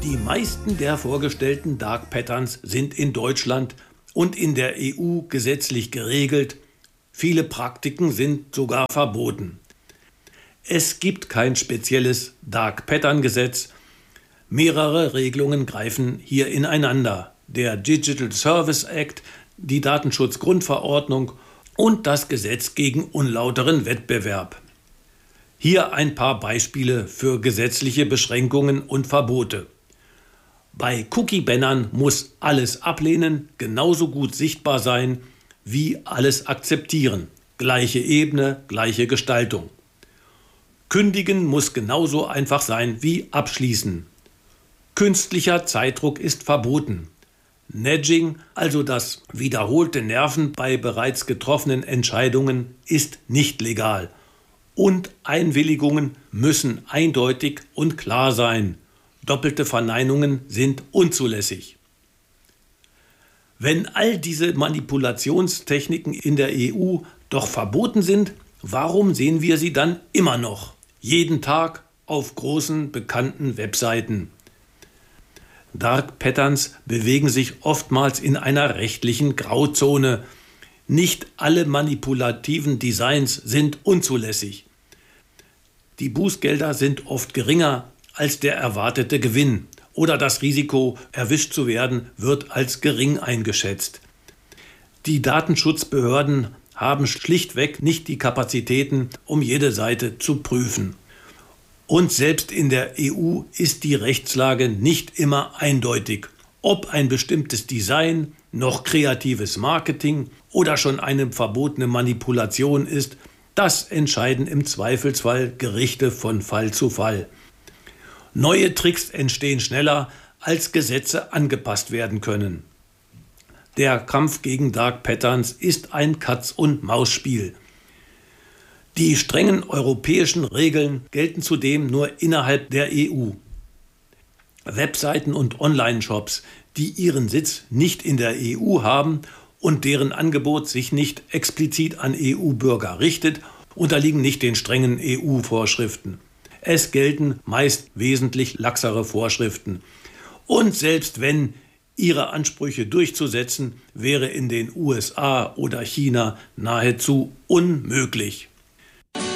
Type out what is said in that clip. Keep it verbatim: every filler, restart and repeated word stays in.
Die meisten der vorgestellten Dark Patterns sind in Deutschland und in der E U gesetzlich geregelt. Viele Praktiken sind sogar verboten. Es gibt kein spezielles Dark Pattern Gesetz. Mehrere Regelungen greifen hier ineinander. Der Digital Service Act, die Datenschutzgrundverordnung und das Gesetz gegen unlauteren Wettbewerb. Hier ein paar Beispiele für gesetzliche Beschränkungen und Verbote. Bei Cookie-Bannern muss alles ablehnen genauso gut sichtbar sein wie alles akzeptieren. Gleiche Ebene, gleiche Gestaltung. Kündigen muss genauso einfach sein wie abschließen. Künstlicher Zeitdruck ist verboten. Nudging, also das wiederholte Nerven bei bereits getroffenen Entscheidungen, ist nicht legal. Und Einwilligungen müssen eindeutig und klar sein. Doppelte Verneinungen sind unzulässig. Wenn all diese Manipulationstechniken in der E U doch verboten sind, warum sehen wir sie dann immer noch? Jeden Tag auf großen, bekannten Webseiten. Dark Patterns bewegen sich oftmals in einer rechtlichen Grauzone. Nicht alle manipulativen Designs sind unzulässig. Die Bußgelder sind oft geringer als der erwartete Gewinn oder das Risiko, erwischt zu werden, wird als gering eingeschätzt. Die Datenschutzbehörden haben schlichtweg nicht die Kapazitäten, um jede Seite zu prüfen. Und selbst in der E U ist die Rechtslage nicht immer eindeutig. Ob ein bestimmtes Design, noch kreatives Marketing oder schon eine verbotene Manipulation ist, das entscheiden im Zweifelsfall Gerichte von Fall zu Fall. Neue Tricks entstehen schneller, als Gesetze angepasst werden können. Der Kampf gegen Dark Patterns ist ein Katz-und-Maus-Spiel. Die strengen europäischen Regeln gelten zudem nur innerhalb der E U. Webseiten und Online-Shops, die ihren Sitz nicht in der E U haben und deren Angebot sich nicht explizit an E U-Bürger richtet, unterliegen nicht den strengen E U-Vorschriften. Es gelten meist wesentlich laxere Vorschriften. Und selbst wenn ihre Ansprüche durchzusetzen, wäre in den U S A oder China nahezu unmöglich.